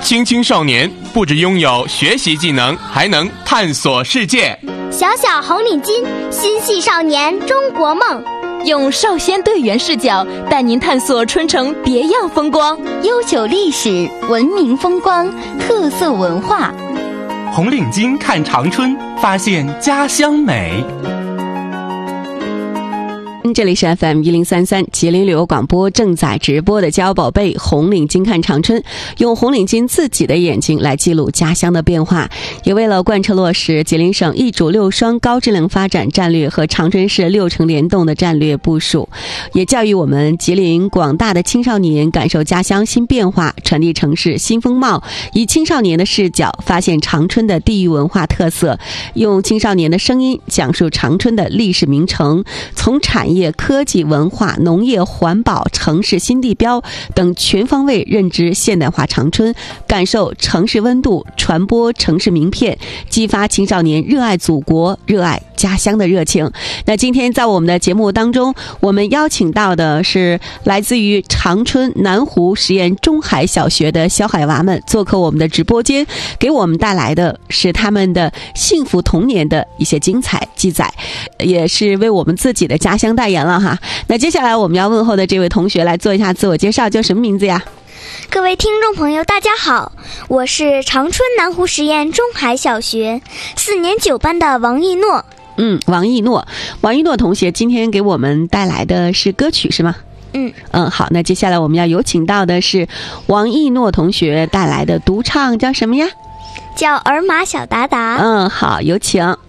青少年不只拥有学习技能，还能探索世界。 小小红领巾，心系少年中国梦。 用少先队员视角带您探索春城别样风光， 悠久历史、文明风光、特色文化。 红领巾看长春，发现家乡美。 这里是 FM1033 吉林旅游广播正在直播的骄傲宝贝红领巾看长春，用红领巾自己的眼睛来记录家乡的变化，也为了贯彻落实吉林省一主六双高质量发展战略和长春市6城联动的战略部署，也教育我们吉林广大的青少年感受家乡新变化，传递城市新风貌，以青少年的视角发现长春的地域文化特色，用青少年的声音讲述长春的历史名城，从产业、科技、文化、农业、环保、城市新地标等全方位认知现代化长春，感受城市温度，传播城市名片，激发青少年热爱祖国、热爱家乡的热情。那今天在我们的节目当中，我们邀请到的是来自于长春南湖实验中海小学的小海娃们做客我们的直播间，给我们带来的是他们的幸福童年的一些精彩记载，也是为我们自己的家乡代言了哈。那接下来我们要问候的这位同学来做一下自我介绍，叫什么名字呀？ 各位听众朋友大家好，我是长春南湖实验中海小学4年9班的王一诺。 王一诺同学今天给我们带来的是歌曲是吗？好，那接下来我们要有请到的是王一诺同学带来的独唱，叫什么呀？ 叫儿马小达达。 好，有请。